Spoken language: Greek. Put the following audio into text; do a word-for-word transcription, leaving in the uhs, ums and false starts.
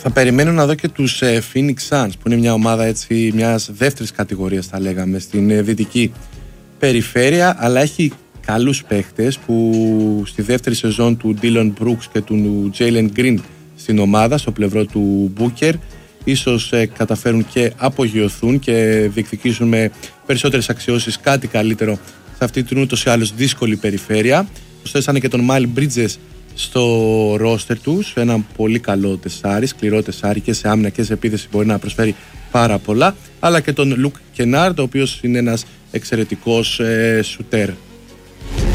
Θα περιμένω να δω και τους ε, Phoenix Suns, που είναι μια ομάδα έτσι μιας δεύτερης κατηγορίας, θα λέγαμε, στην ε, δυτική περιφέρεια, αλλά έχει καλούς παίχτες που στη δεύτερη σεζόν του Dillon Brooks και του Jalen Green στην ομάδα, στο πλευρό του Booker, ίσως ε, καταφέρουν και απογειωθούν και διεκδικήσουν με περισσότερες αξιώσεις κάτι καλύτερο σε αυτή την ούτως ή άλλως δύσκολη περιφέρεια. Προσθέσανε και τον Miles Bridges στο ρόστερ τους, ένα πολύ καλό τεσάρι, σκληρό τεσάρι, και σε άμυνα και σε επίθεση μπορεί να προσφέρει πάρα πολλά, αλλά και τον Luke Kennard, ο οποίος είναι ένας εξαιρετικός ε, σουτέρ.